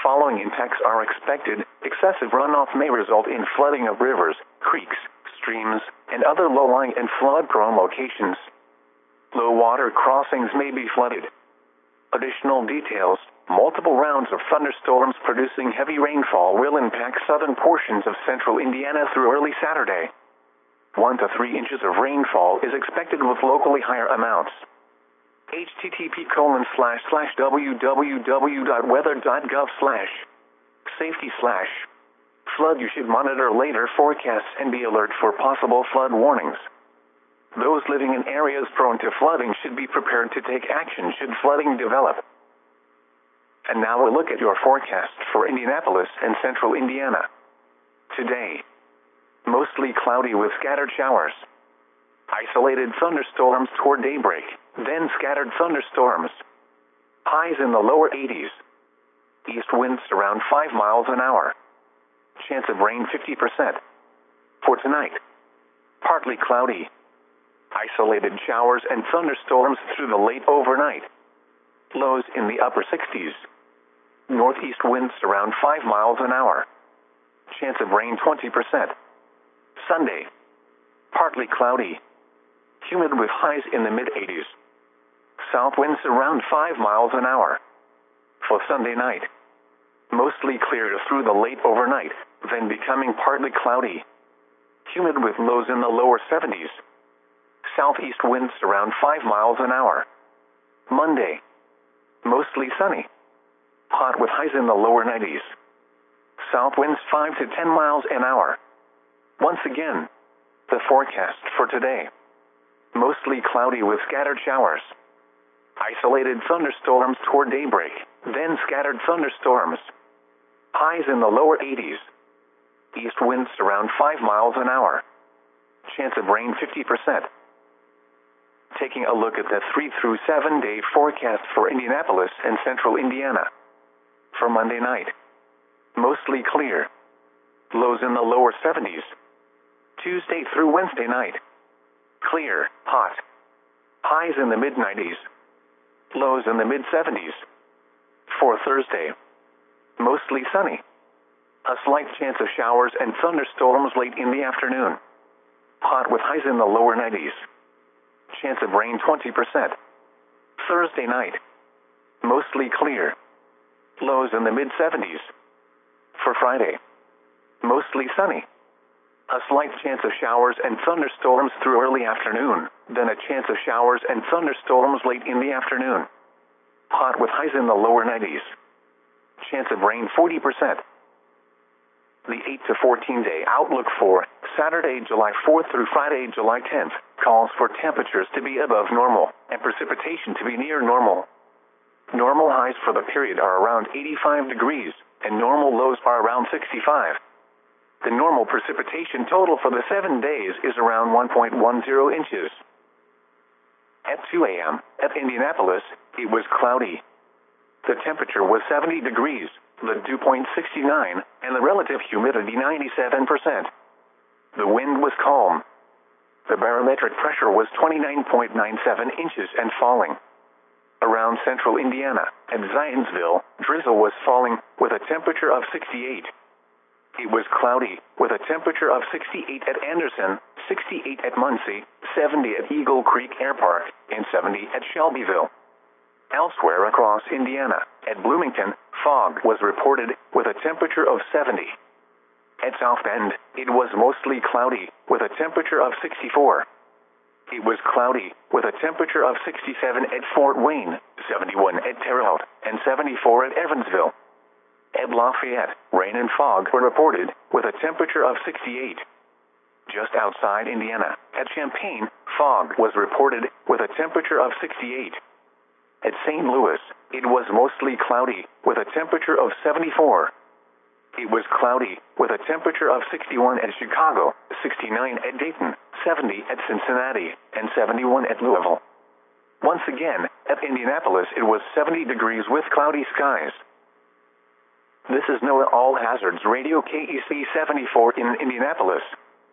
following impacts are expected. Excessive runoff may result in flooding of rivers, creeks, streams, and other low-lying and flood-prone locations. Low water crossings may be flooded. Additional details: multiple rounds of thunderstorms producing heavy rainfall will impact southern portions of central Indiana through early Saturday. 1 to 3 inches of rainfall is expected with locally higher amounts. http://www.weather.gov/safety/ flood. You should monitor later forecasts and be alert for possible flood warnings. Those living in areas prone to flooding should be prepared to take action should flooding develop. And now a look at your forecast for Indianapolis and central Indiana. Today, mostly cloudy with scattered showers. Isolated thunderstorms toward daybreak, then scattered thunderstorms. Highs in the lower 80s. East winds around 5 miles an hour. Chance of rain 50%. For tonight, partly cloudy. Isolated showers and thunderstorms through the late overnight. Lows in the upper 60s. Northeast winds around 5 miles an hour. Chance of rain 20%. Sunday, partly cloudy. Humid with highs in the mid-80s. South winds around 5 miles an hour. For Sunday night, mostly clear through the late overnight, then becoming partly cloudy. Humid with lows in the lower 70s. Southeast winds around 5 miles an hour. Monday, mostly sunny. Hot with highs in the lower 90s. South winds 5 to 10 miles an hour. Once again, the forecast for today. Mostly cloudy with scattered showers. Isolated thunderstorms toward daybreak, then scattered thunderstorms. Highs in the lower 80s. East winds around 5 miles an hour. Chance of rain 50%. Taking a look at the 3 through 7 day forecast for Indianapolis and central Indiana. For Monday night, mostly clear. Lows in the lower 70s. Tuesday through Wednesday night, clear, hot. Highs in the mid-90s. Lows in the mid-70s. For Thursday, mostly sunny. A slight chance of showers and thunderstorms late in the afternoon. Hot with highs in the lower 90s. Chance of rain 20%. Thursday night, mostly clear. Lows in the mid-70s. For Friday, mostly sunny. A slight chance of showers and thunderstorms through early afternoon, then a chance of showers and thunderstorms late in the afternoon. Hot with highs in the lower 90s. Chance of rain 40%. The 8 to 14 day outlook for Saturday, July 4th through Friday, July 10th, calls for temperatures to be above normal and precipitation to be near normal. Normal highs for the period are around 85 degrees, and normal lows are around 65. The normal precipitation total for the 7 days is around 1.10 inches. At 2 a.m., at Indianapolis, it was cloudy. The temperature was 70 degrees, the dew point 69, and the relative humidity 97%. The wind was calm. The barometric pressure was 29.97 inches and falling. Around central Indiana, at Zionsville, drizzle was falling, with a temperature of 68. It was cloudy, with a temperature of 68 at Anderson, 68 at Muncie, 70 at Eagle Creek Air Park, and 70 at Shelbyville. Elsewhere across Indiana, at Bloomington, fog was reported, with a temperature of 70. At South Bend, it was mostly cloudy, with a temperature of 64. It was cloudy, with a temperature of 67 at Fort Wayne, 71 at Terre Haute, and 74 at Evansville. At Lafayette, rain and fog were reported, with a temperature of 68. Just outside Indiana, at Champaign, fog was reported, with a temperature of 68. At St. Louis, it was mostly cloudy, with a temperature of 74. It was cloudy, with a temperature of 61 at Chicago, 69 at Dayton, 70 at Cincinnati, and 71 at Louisville. Once again, at Indianapolis it was 70 degrees with cloudy skies. This is NOAA All Hazards Radio KEC 74 in Indianapolis.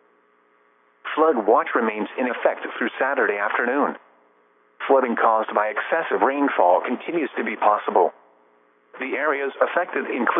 Flood watch remains in effect through Saturday afternoon. Flooding caused by excessive rainfall continues to be possible. The areas affected include